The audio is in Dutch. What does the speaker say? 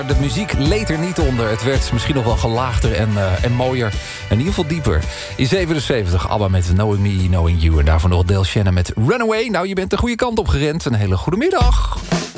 De muziek leed er niet onder. Het werd misschien nog wel gelaagder en mooier. In ieder geval dieper. In 77 ABBA met Knowing Me, Knowing You. En daarvoor nog Del Shannon met Runaway. Nou, je bent de goede kant op gerend. Een hele goede middag.